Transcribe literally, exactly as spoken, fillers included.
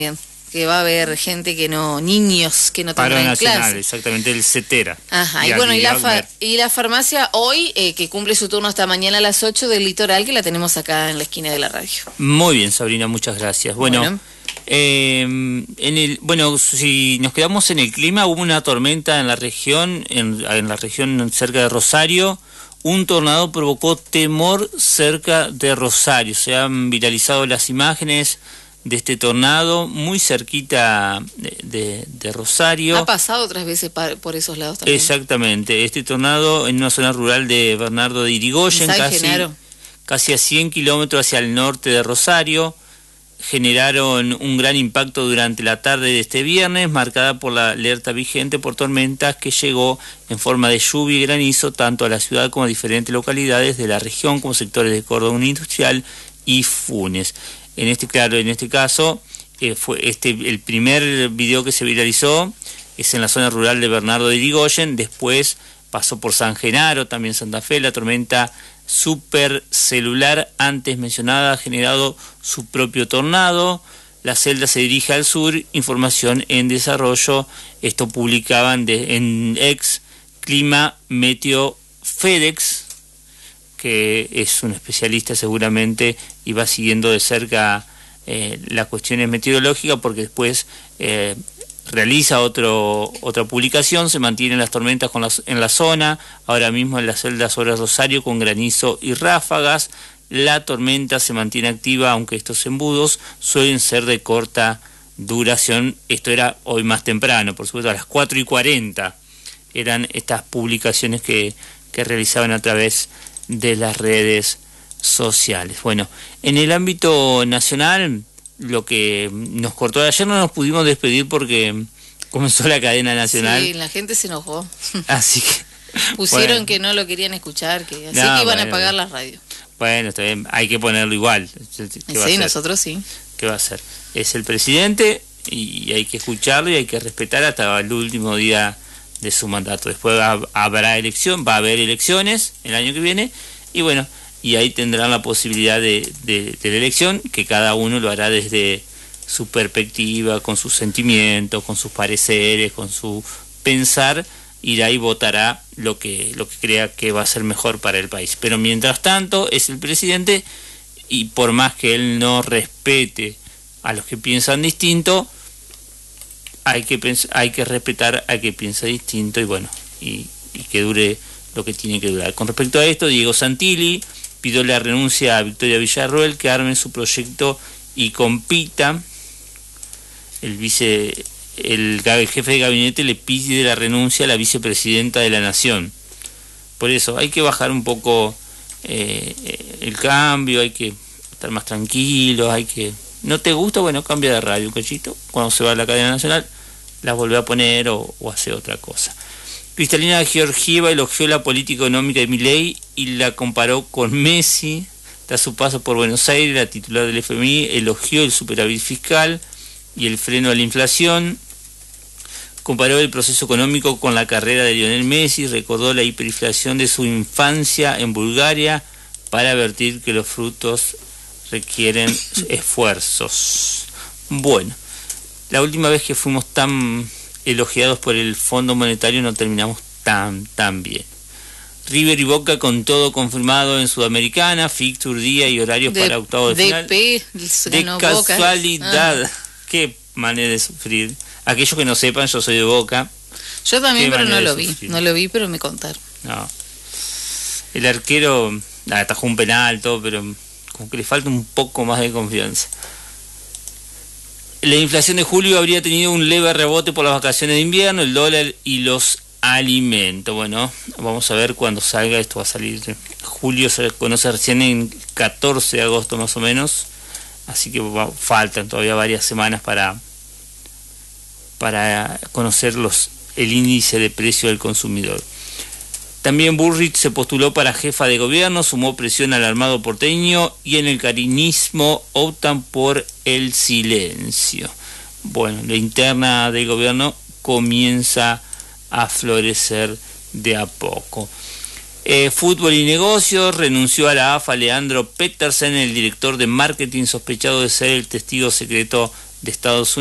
Bien, que va a haber gente que no, niños que no tendrán nacional, clase. Exactamente, el CETERA. Ajá, y, y bueno, y la, fa y la farmacia hoy, eh, que cumple su turno hasta mañana a las ocho del Litoral, que la tenemos acá en la esquina de la radio. Muy bien, Sabrina, muchas gracias. Bueno, bueno. Eh, en el, bueno, si nos quedamos en el clima, hubo una tormenta en la región, en, en la región cerca de Rosario. Un tornado provocó temor cerca de Rosario. Se han viralizado las imágenes de este tornado muy cerquita de, de, de Rosario. Ha pasado otras veces por esos lados también. Exactamente, este tornado en una zona rural de Bernardo de Irigoyen, casi, casi a cien kilómetros hacia el norte de Rosario, generaron un gran impacto durante la tarde de este viernes, marcada por la alerta vigente por tormentas que llegó en forma de lluvia y granizo tanto a la ciudad como a diferentes localidades de la región, como sectores de Córdoba Industrial y Funes. En este, claro, en este caso, eh, fue este el primer video que se viralizó es en la zona rural de Bernardo de Irigoyen, después pasó por San Genaro, también Santa Fe. La tormenta supercelular antes mencionada ha generado su propio tornado. La celda se dirige al sur, información en desarrollo. Esto publicaban de, en ex Clima Meteo FedEx, que es un especialista seguramente y va siguiendo de cerca eh, las cuestiones meteorológicas, porque después eh, realiza otro, otra publicación. Se mantienen las tormentas con las, en la zona, ahora mismo en las celdas sobre Rosario con granizo y ráfagas. La tormenta se mantiene activa, aunque estos embudos suelen ser de corta duración. Esto era hoy más temprano, por supuesto, a las cuatro y cuarenta eran estas publicaciones que, que realizaban a través de las redes sociales. Bueno, en el ámbito nacional, lo que nos cortó ayer, no nos pudimos despedir porque comenzó la cadena nacional. Sí, la gente se enojó. Así que pusieron bueno, que no lo querían escuchar, que así no, que iban bueno, a apagar la radio. Bueno, está bien, hay que ponerlo igual. ¿Qué va sí, a nosotros sí. ¿Qué va a hacer? Es el presidente y hay que escucharlo y hay que respetar hasta el último día de su mandato. Después habrá elección, va a haber elecciones el año que viene y bueno, y ahí tendrán la posibilidad de, de, de la elección, que cada uno lo hará desde su perspectiva, con sus sentimientos, con sus pareceres, con su pensar, irá y votará lo que, lo que crea que va a ser mejor para el país. Pero mientras tanto es el presidente y por más que él no respete a los que piensan distinto, hay que, hay que respetar a que piensa distinto y bueno, y, y que dure lo que tiene que durar. Con respecto a esto, Diego Santilli pidió la renuncia a Victoria Villarroel, que arme su proyecto y compita. El vice, el, el jefe de gabinete le pide la renuncia a la vicepresidenta de la Nación. Por eso hay que bajar un poco eh, el cambio, hay que estar más tranquilos, hay que... ¿No te gusta? Bueno, cambia de radio un cachito. Cuando se va a la cadena nacional, la vuelve a poner o, o hace otra cosa. Cristalina Georgieva elogió la política económica de Milei y la comparó con Messi. Tras su paso por Buenos Aires, la titular del F M I elogió el superávit fiscal y el freno a la inflación. Comparó el proceso económico con la carrera de Lionel Messi, recordó la hiperinflación de su infancia en Bulgaria para advertir que los frutos requieren esfuerzos. Bueno, la última vez que fuimos tan elogiados por el Fondo Monetario no terminamos tan, tan bien. River y Boca con todo confirmado en Sudamericana, fixture, día y horarios de, para octavos de, de final. P, de no, casualidad. Ah. Qué manera de sufrir. Aquellos que no sepan, yo soy de Boca. Yo también, pero no lo vi. No lo vi, pero me contaron. No. El arquero atajó un penal, todo, pero como que le falta un poco más de confianza. La inflación de julio habría tenido un leve rebote por las vacaciones de invierno, el dólar y los alimentos. Bueno, vamos a ver cuando salga. Esto va a salir. Julio se conoce recién en catorce de agosto más o menos. Así que va, faltan todavía varias semanas para, para conocer los, el índice de precio del consumidor. También Bullrich se postuló para jefa de gobierno, sumó presión al armado porteño y en el cariñismo optan por el silencio. Bueno, la interna del gobierno comienza a florecer de a poco. Eh, fútbol y negocios, renunció a la A F A Leandro Petersen, el director de marketing sospechado de ser el testigo secreto de Estados Unidos.